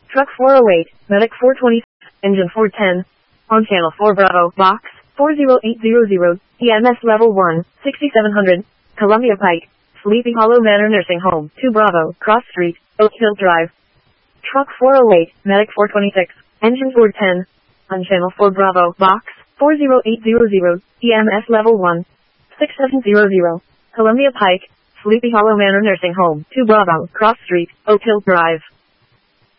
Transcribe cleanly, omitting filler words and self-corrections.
Truck 408, Medic 420, Engine 410. On Channel 4 Bravo, Box 40800, EMS Level 1, 6700, Columbia Pike, Sleepy Hollow Manor Nursing Home, 2 Bravo, Cross Street, Oak Hill Drive. Truck 408, Medic 426, Engine 410. On Channel 4 Bravo, Box 40800, EMS Level 1, 6700, Columbia Pike, Sleepy Hollow Manor Nursing Home, 2 Bravo, Cross Street, Oak Hill Drive.